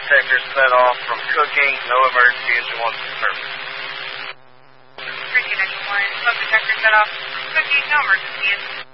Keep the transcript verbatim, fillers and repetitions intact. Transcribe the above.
detector set off from cooking. No emergency engine one to service. three connection one. Smoke detector set off from cooking. No emergency engine.